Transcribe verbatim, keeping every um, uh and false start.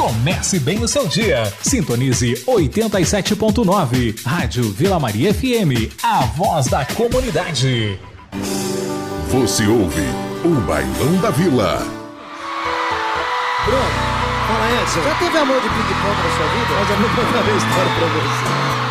Comece bem o seu dia. Sintonize oitenta e sete ponto nove. Rádio Vila Maria F M, a voz da comunidade. Você ouve o Bailão da Vila. Bruno, fala Edson. Já teve amor de ping-pong na sua vida? Eu já vou contar a minha história pra você.